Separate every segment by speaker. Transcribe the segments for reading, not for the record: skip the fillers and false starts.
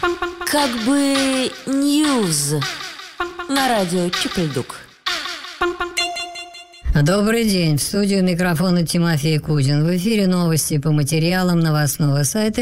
Speaker 1: Как бы Ньюз на радио Чипельдук.
Speaker 2: Добрый день. В студию микрофона Тимофей Кузин. В эфире новости по материалам новостного сайта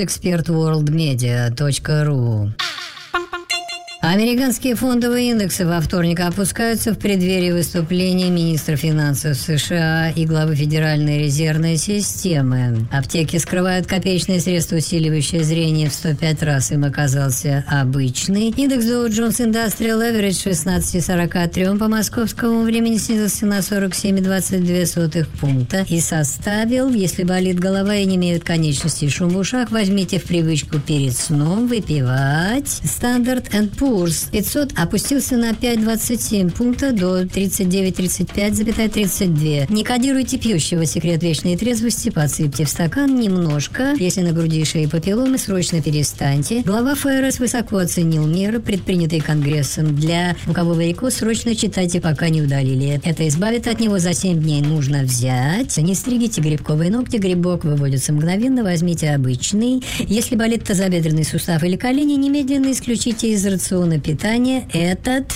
Speaker 2: newsexpertworldmedia.ru. Американские фондовые индексы во вторник опускаются в преддверии выступления министра финансов США и главы Федеральной резервной системы. Аптеки скрывают копеечные средства, усиливающие зрение в 105 раз. Им оказался обычный. Индекс Dow Jones Industrial Average 16,43 по московскому времени снизился на 47,22 пункта и составил, если болит голова и не имеют конечностей, шум в ушах, возьмите в привычку перед сном выпивать. Standard & Poor's 500 опустился на 5,27 пункта до 39,35,32. Не кодируйте пьющего. Секрет вечной трезвости. Подсыпьте в стакан немножко. Если на груди и шее папилломы, срочно перестаньте. Глава ФРС высоко оценил меры, предпринятые Конгрессом. Для у кого варикоз, срочно читайте, пока не удалили. Это избавит от него за 7 дней. Нужно взять. Не стригите грибковые ногти. Грибок выводится мгновенно. Возьмите обычный. Если болит тазобедренный сустав или колени, немедленно исключите из рациона питания этот.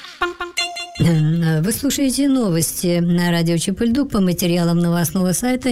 Speaker 2: Вы слушаете новости на радио Чипельдук по материалам новостного сайта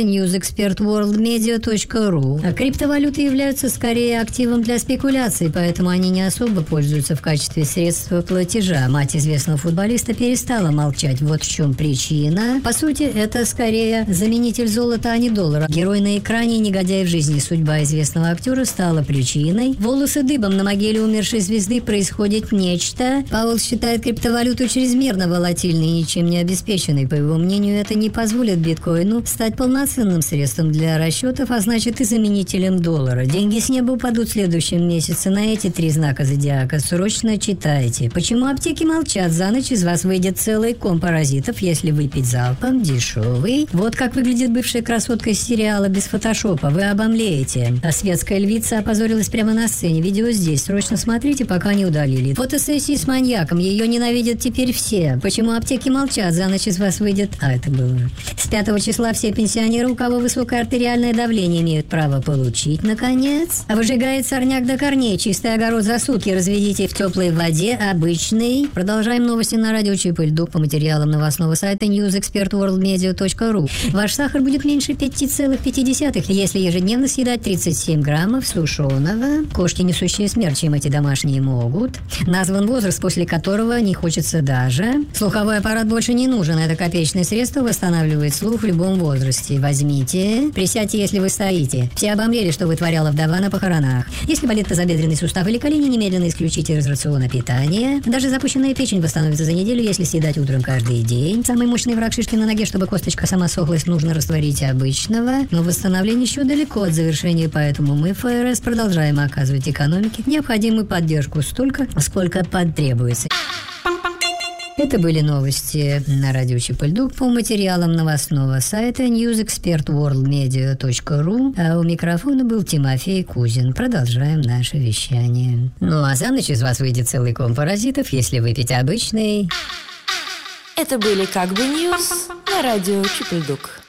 Speaker 2: newsexpertworldmedia.ru. Криптовалюты являются скорее активом для спекуляций, поэтому они не особо пользуются в качестве средства платежа. Мать известного футболиста перестала молчать. Вот в чем причина. По сути, это скорее заменитель золота, а не доллара. Герой на экране и негодяй в жизни. Судьба известного актера стала причиной. Волосы дыбом. На могиле умершей звезды происходит нечто. Пауэлл считает криптовалюту чрезмерно волатильный и ничем не обеспеченный. По его мнению, это не позволит биткоину стать полноценным средством для расчетов, а значит и заменителем доллара. Деньги с неба упадут в следующем месяце. На эти 3 знака зодиака срочно читайте. Почему аптеки молчат? За ночь из вас выйдет целый ком паразитов, если выпить залпом дешевый. Вот как выглядит бывшая красотка из сериала без фотошопа. Вы обомлеете. А светская львица опозорилась прямо на сцене. Видео здесь. Срочно смотрите, пока не удалили. Фотосессии с маньяком. Ее ненавидят теперь все. Почему аптеки молчат? За ночь из вас выйдет... это было... С 5 числа все пенсионеры, у кого высокое артериальное давление, имеют право получить, наконец. А выжигает сорняк до корней. Чистый огород за сутки разведите в теплой воде, обычный. Продолжаем новости на радио Чипельдук по материалам новостного сайта newsexpertworldmedia.ru. Ваш сахар будет меньше 5,5, если ежедневно съедать 37 граммов сушеного. Кошки, несущие смерть, чем эти домашние могут. Назван возраст, после которого не хочется даже. Слуховой аппарат больше не нужен. Это копеечное средство восстанавливает слух в любом возрасте. Возьмите. Присядьте, если вы стоите. Все обомлели, что вытворяла вдова на похоронах. Если болит тазобедренный сустав или колени, немедленно исключите из рациона питания. Даже запущенная печень восстановится за неделю, если съедать утром каждый день. Самый мощный враг шишки на ноге, чтобы косточка сама сохлась, нужно растворить обычного. Но восстановление еще далеко от завершения, поэтому мы, ФРС, продолжаем оказывать экономике необходимую поддержку столько, сколько потребуется. Это были новости на радио Чипельдук по материалам новостного сайта newsexpertworldmedia.ru. А у микрофона был Тимофей Кузин. Продолжаем наше вещание. Ну а за ночь из вас выйдет целый ком паразитов, если выпить обычный.
Speaker 1: Это были как бы Ньюз на радио Чипельдук.